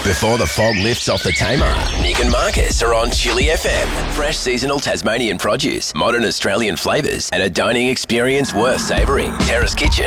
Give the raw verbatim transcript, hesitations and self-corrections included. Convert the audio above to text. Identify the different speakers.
Speaker 1: Before the fog lifts off the Tamar, Nick and Marcus are on Chili F M. Fresh seasonal Tasmanian produce, modern Australian flavours, and a dining experience worth savouring. Terrace Kitchen